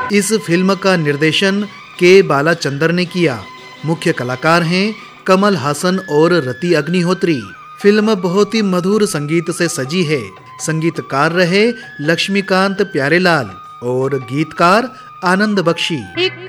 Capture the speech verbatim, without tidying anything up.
इस फिल्म का निर्देशन के बालाचंदर ने किया। मुख्य कलाकार हैं कमल हासन और रति अग्निहोत्री। फिल्म बहुत ही मधुर संगीत से सजी है। संगीतकार रहे लक्ष्मीकांत प्यारेलाल और गीतकार आनंद बख्शी।